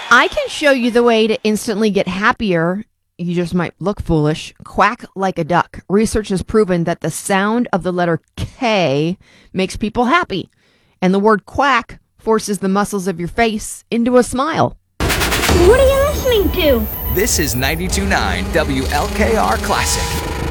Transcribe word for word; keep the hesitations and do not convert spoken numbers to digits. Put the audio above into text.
I can show you the way to instantly get happier. You just might look foolish. Quack like a duck. Research has proven that the sound of the letter K makes people happy. And the word quack forces the muscles of your face into a smile. What are you listening to? This is ninety-two point nine W L K R Classic.